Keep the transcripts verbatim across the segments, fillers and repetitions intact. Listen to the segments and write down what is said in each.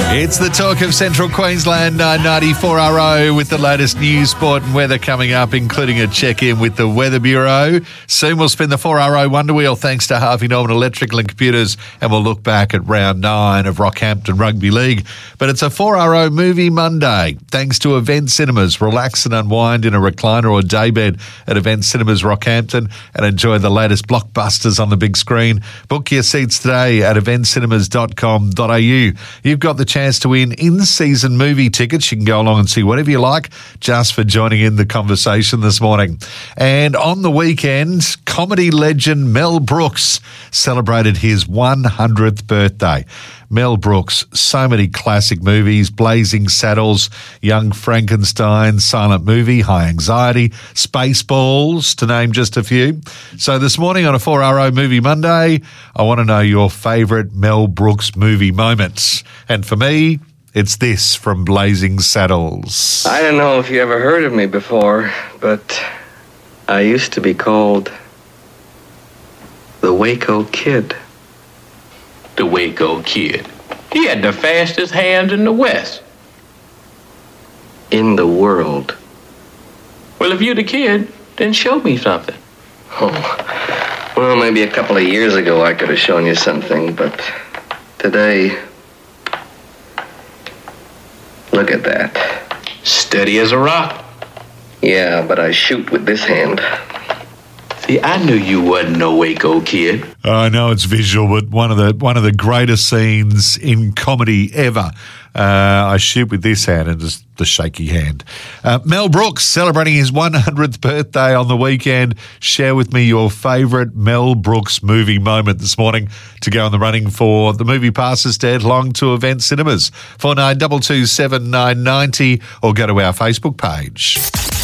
It's the talk of Central Queensland, nine ninety-four R O, with the latest news, sport and weather coming up, including a check-in with the Weather Bureau. Soon we'll spin the four R O Wonder Wheel thanks to Harvey Norman Electrical and Computers, and we'll look back at round nine of Rockhampton Rugby League. But it's a four R O Movie Monday, thanks to Event Cinemas. Relax and unwind in a recliner or daybed at Event Cinemas Rockhampton and enjoy the latest blockbusters on the big screen. Book your seats today at event cinemas dot com dot a u. You've got the chance to win in-season movie tickets. You can go along and see whatever you like just for joining in the conversation this morning. And on the weekend, comedy legend Mel Brooks celebrated his one hundredth birthday. Mel Brooks, so many classic movies: Blazing Saddles, Young Frankenstein, Silent Movie, High Anxiety, Spaceballs, to name just a few. So this morning on a four R O Movie Monday, I want to know your favourite Mel Brooks movie moments. And for me, it's this from Blazing Saddles. I don't know if you ever heard of me before, but I used to be called the Waco Kid. The Waco Kid. He had the fastest hands in the West. In the world. Well, if you're the kid, then show me something. Oh, well, maybe a couple of years ago I could have shown you something, but today, look at that. Steady as a rock. Yeah, but I shoot with this hand. See, I knew you wasn't no Waco Kid. I know it's visual, but one of the one of the greatest scenes in comedy ever. Uh, I shoot with this hand and just the shaky hand. Uh, Mel Brooks celebrating his one hundredth birthday on the weekend. Share with me your favourite Mel Brooks movie moment this morning to go in the running for the movie passes to head along to Event Cinemas. four nine two two seven nine nine zero or go to our Facebook page.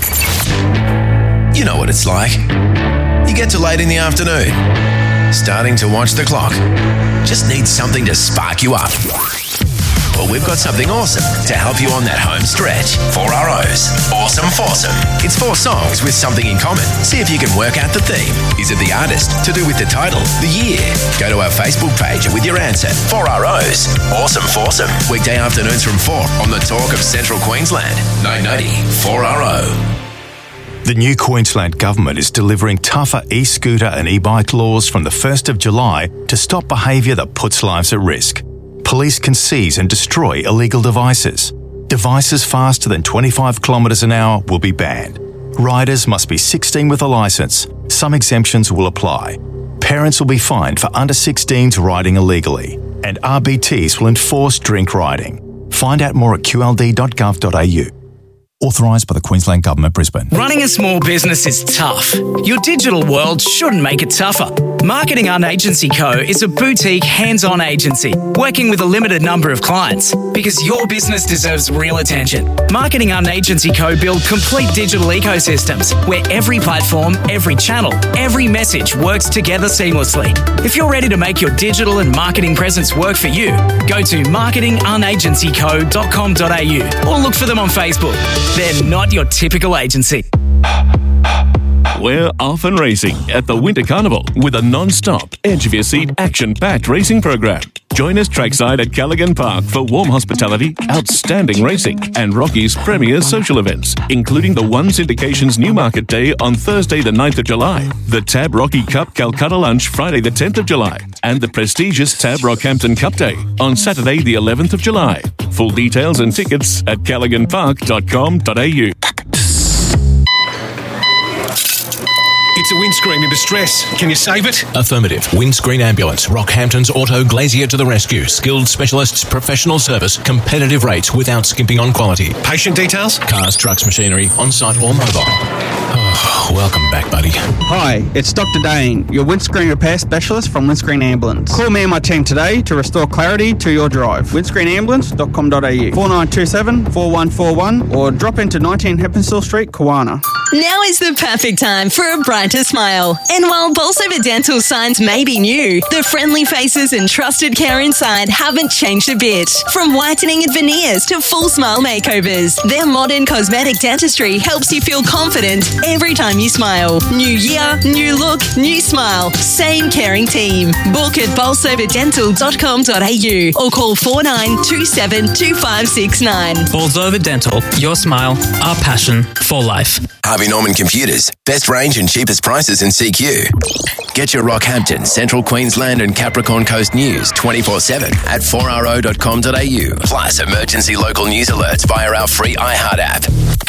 You know what it's like. You get to late in the afternoon, starting to watch the clock. Just need something to spark you up. Well, we've got something awesome to help you on that home stretch. four R O's. Awesome Foursome. It's four songs with something in common. See if you can work out the theme. Is it the artist? To do with the title? The year? Go to our Facebook page with your answer. four R O's. Awesome Foursome. Weekday afternoons from four on the talk of Central Queensland. nine ninety four R O. The new Queensland Government is delivering tougher e-scooter and e-bike laws from the first of July to stop behaviour that puts lives at risk. Police can seize and destroy illegal devices. Devices faster than twenty-five kilometres an hour will be banned. Riders must be sixteen with a licence. Some exemptions will apply. Parents will be fined for under sixteens riding illegally. And R B Ts will enforce drink riding. Find out more at q l d dot gov dot a u. Authorised by the Queensland Government, Brisbane. Running a small business is tough. Your digital world shouldn't make it tougher. Marketing Un Agency Co is a boutique, hands-on agency working with a limited number of clients because your business deserves real attention. Marketing Un Agency Co build complete digital ecosystems where every platform, every channel, every message works together seamlessly. If you're ready to make your digital and marketing presence work for you, go to marketing un agency co dot com dot a u or look for them on Facebook. They're not your typical agency. We're off and racing at the Winter Carnival with a non-stop, edge-of-your-seat, action-packed racing program. Join us trackside at Callaghan Park for warm hospitality, outstanding racing, and Rocky's premier social events, including the One Syndication's Newmarket Day on Thursday the ninth of July, the Tab Rocky Cup Calcutta Lunch Friday the tenth of July, and the prestigious Tab Rockhampton Cup Day on Saturday the eleventh of July. Full details and tickets at callaghan park dot com dot a u. It's a windscreen in distress. Can you save it? Affirmative. Windscreen Ambulance. Rockhampton's Auto Glazier to the rescue. Skilled specialists, professional service, competitive rates without skimping on quality. Patient details? Cars, trucks, machinery, on-site or mobile. Oh, welcome back, buddy. Hi, it's Doctor Dane, your windscreen repair specialist from Windscreen Ambulance. Call me and my team today to restore clarity to your drive. windscreen ambulance dot com dot a u, four nine two seven, four one four one, or drop into nineteen Heppenstall Street, Kawana. Now is the perfect time for a brighter smile. And while Bolsover Dental signs may be new, the friendly faces and trusted care inside haven't changed a bit. From whitening and veneers to full smile makeovers, their modern cosmetic dentistry helps you feel confident every time you smile. New year, new look, new smile. Same caring team. Book at bolsover dental dot com dot a u or call four nine two seven two five six nine. Bolsover Dental. Your smile, our passion for life. Harvey Norman Computers. Best range and cheapest prices in C Q. Get your Rockhampton, Central Queensland and Capricorn Coast news twenty-four seven at four r o dot com dot a u. Plus emergency local news alerts via our free iHeart app.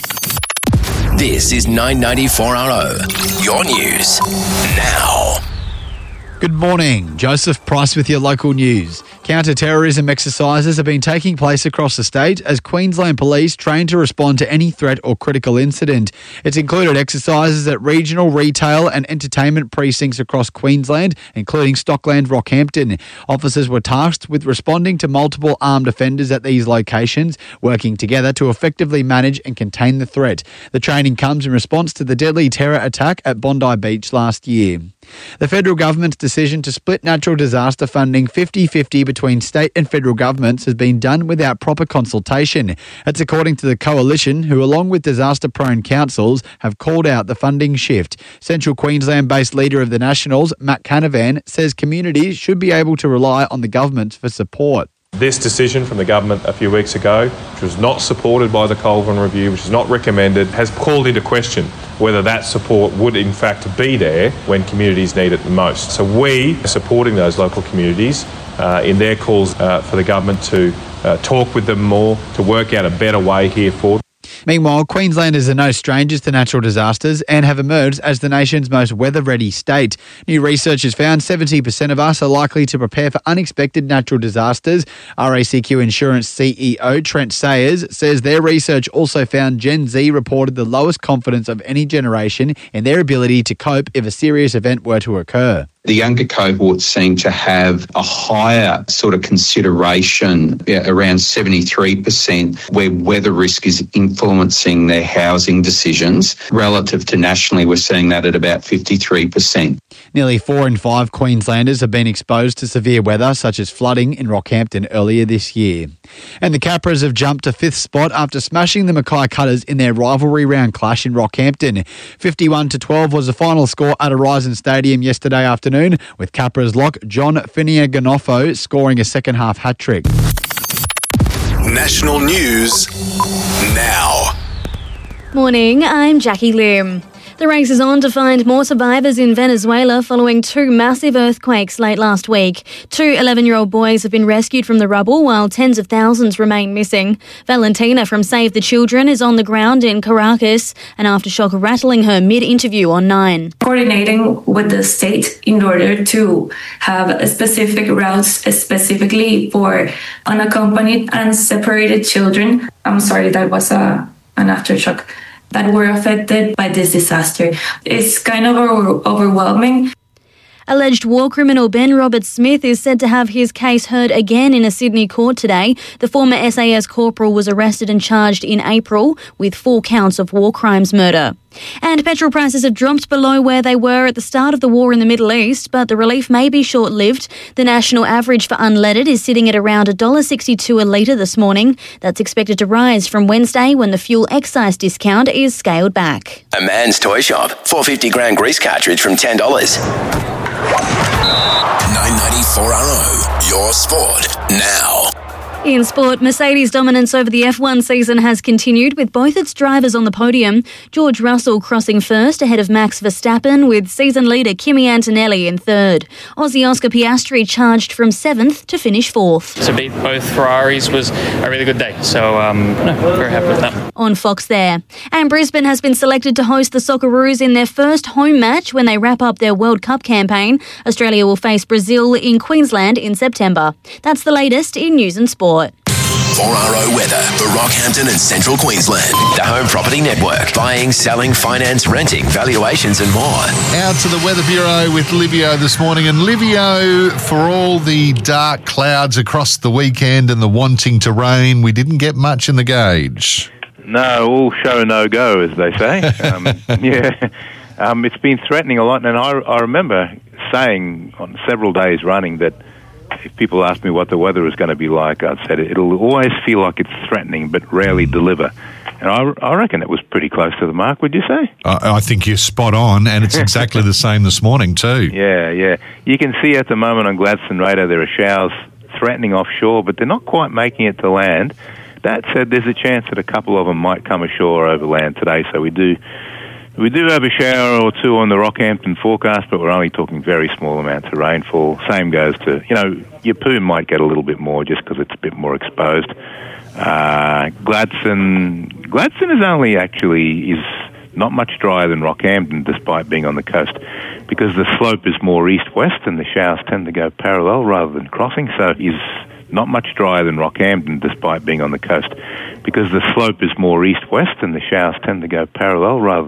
This is nine ninety four R O. Your news now. Good morning. Joseph Price with your local news. Counter-terrorism exercises have been taking place across the state as Queensland Police train to respond to any threat or critical incident. It's included exercises at regional, retail and entertainment precincts across Queensland, including Stockland, Rockhampton. Officers were tasked with responding to multiple armed offenders at these locations, working together to effectively manage and contain the threat. The training comes in response to the deadly terror attack at Bondi Beach last year. The federal government's decision to split natural disaster funding fifty-fifty between state and federal governments has been done without proper consultation. That's according to the coalition, who along with disaster-prone councils have called out the funding shift. Central Queensland-based leader of the Nationals, Matt Canavan, says communities should be able to rely on the government for support. This decision from the government a few weeks ago, which was not supported by the Colvin Review, which is not recommended, has called into question whether that support would in fact be there when communities need it the most. So we are supporting those local communities uh, in their calls uh, for the government to uh, talk with them more, to work out a better way here forward. Meanwhile, Queenslanders are no strangers to natural disasters and have emerged as the nation's most weather-ready state. New research has found seventy percent of us are likely to prepare for unexpected natural disasters. R A C Q Insurance C E O Trent Sayers says their research also found Gen Z reported the lowest confidence of any generation in their ability to cope if a serious event were to occur. The younger cohorts seem to have a higher sort of consideration, yeah, around seventy-three percent, where weather risk is influencing their housing decisions. Relative to nationally, we're seeing that at about fifty-three percent. Nearly four in five Queenslanders have been exposed to severe weather, such as flooding in Rockhampton earlier this year. And the Capras have jumped to fifth spot after smashing the Mackay Cutters in their rivalry round clash in Rockhampton. fifty-one to twelve was the final score at Horizon Stadium yesterday afternoon, with Capras lock John Finia-Ganofo scoring a second-half hat-trick. National news now. Morning, I'm Jackie Lim. The race is on to find more survivors in Venezuela following two massive earthquakes late last week. Two eleven-year-old boys have been rescued from the rubble while tens of thousands remain missing. Valentina from Save the Children is on the ground in Caracas, an aftershock rattling her mid-interview on Nine. Coordinating with the state in order to have specific routes specifically for unaccompanied and separated children. I'm sorry, that was a, an aftershock. That were affected by this disaster. It's kind of over- overwhelming. Alleged war criminal Ben Robert Smith is said to have his case heard again in a Sydney court today. The former S A S corporal was arrested and charged in April with four counts of war crimes murder. And petrol prices have dropped below where they were at the start of the war in the Middle East, but the relief may be short-lived. The national average for unleaded is sitting at around one dollar sixty-two a litre this morning. That's expected to rise from Wednesday when the fuel excise discount is scaled back. A Man's Toy Shop. four hundred fifty gram grease cartridge from ten dollars. nine ninety-four R O. Your sport now. In sport, Mercedes' dominance over the F one season has continued with both its drivers on the podium. George Russell crossing first ahead of Max Verstappen, with season leader Kimi Antonelli in third. Aussie Oscar Piastri charged from seventh to finish fourth. To beat both Ferraris was a really good day, so um, no, very happy with that. On Fox there. And Brisbane has been selected to host the Socceroos in their first home match when they wrap up their World Cup campaign. Australia will face Brazil in Queensland in September. That's the latest in news and sport. four R O weather for Rockhampton and Central Queensland. The Home Property Network. Buying, selling, finance, renting, valuations and more. Out to the Weather Bureau with Livio this morning. And Livio, for all the dark clouds across the weekend and the wanting to rain, we didn't get much in the gauge. No, all show no go, as they say. Um, yeah, um, it's been threatening a lot. And I, I remember saying on several days running that if people ask me what the weather is going to be like, I'd say it'll always feel like it's threatening but rarely deliver. And I, I reckon it was pretty close to the mark, would you say? I, I think you're spot on, and it's exactly the same this morning too. Yeah, yeah. You can see at the moment on Gladstone Radar there are showers threatening offshore, but they're not quite making it to land. That said, there's a chance that a couple of them might come ashore over land today, so we do we do have a shower or two on the Rockhampton forecast, but we're only talking very small amounts of rainfall. Same goes to, you know, Yeppoon might get a little bit more just because it's a bit more exposed. Uh, Gladstone, Gladstone is only actually is not much drier than Rockhampton, despite being on the coast, because the slope is more east-west and the showers tend to go parallel rather than crossing, so is not much drier than Rockhampton, despite being on the coast, because the slope is more east-west and the showers tend to go parallel rather